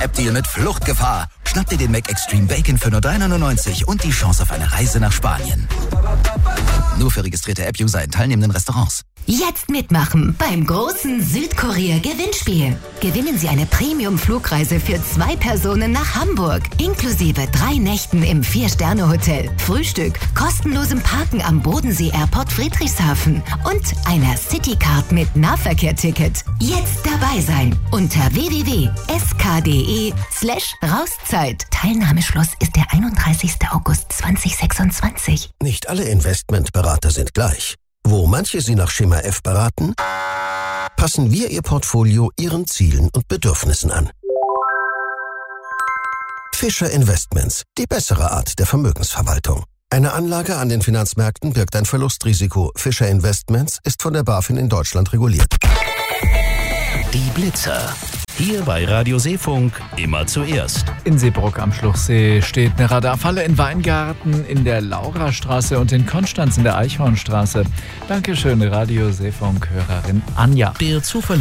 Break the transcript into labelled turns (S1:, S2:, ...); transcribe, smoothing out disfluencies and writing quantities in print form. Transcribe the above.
S1: App-Deal mit Fluchtgefahr. Schnapp dir den Mac Extreme Bacon für nur 3,99 € und die Chance auf eine Reise nach Spanien. Nur für registrierte App-User in teilnehmenden Restaurants.
S2: Jetzt mitmachen beim großen Südkorea-Gewinnspiel. Gewinnen Sie eine Premium-Flugreise für 2 Personen nach Hamburg, inklusive 3 Nächten im 4-Sterne-Hotel, Frühstück, kostenlosem Parken am Bodensee-Airport Friedrichshafen und einer Citycard mit Nahverkehr-Ticket. Jetzt dabei sein unter www.sk.de/Rauszeit. Teilnahmeschluss ist der 31. August 2026.
S3: Nicht alle Investmentberater sind gleich. Wo manche Sie nach Schema F beraten, passen wir Ihr Portfolio Ihren Zielen und Bedürfnissen an. Fischer Investments, die bessere Art der Vermögensverwaltung. Eine Anlage an den Finanzmärkten birgt ein Verlustrisiko. Fischer Investments ist von der BaFin in Deutschland reguliert.
S4: Die Blitzer. Hier bei Radio Seefunk immer zuerst.
S5: In Seebruck am Schluchsee steht eine Radarfalle in Weingarten, in der Laurastraße und in Konstanz in der Eichhornstraße. Dankeschön, Radio Seefunk-Hörerin Anja.
S4: Der